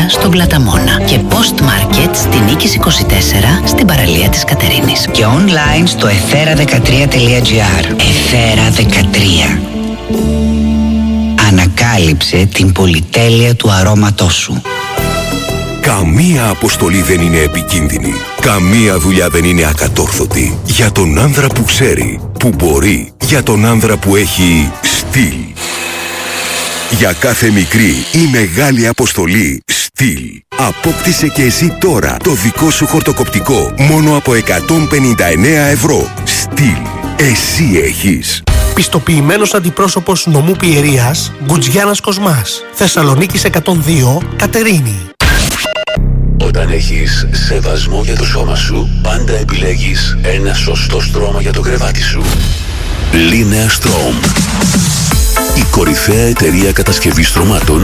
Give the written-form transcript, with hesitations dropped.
στον Πλαταμόνα και Post Market στη Νίκης 24 στην παραλία της Κατερίνης. Και online στο ethera13.gr. Ethera 13. Ανακάλυψε την πολυτέλεια του αρώματός σου. Καμία αποστολή δεν είναι επικίνδυνη. Καμία δουλειά δεν είναι ακατόρθωτη. Για τον άνδρα που ξέρει, που μπορεί. Για τον άνδρα που έχει στυλ. Για κάθε μικρή ή μεγάλη αποστολή, στυλ. Απόκτησε και εσύ τώρα το δικό σου χορτοκοπτικό μόνο από 159 ευρώ. Στυλ. Εσύ έχεις. Πιστοποιημένος αντιπρόσωπος νομού Πιερίας, Γκουτζιάνας Κοσμάς. Θεσσαλονίκης 102, Κατερίνη. Όταν έχεις σεβασμό για το σώμα σου, πάντα επιλέγεις ένα σωστό στρώμα για το κρεβάτι σου. Linea Strom. Η κορυφαία εταιρεία κατασκευής στρωμάτων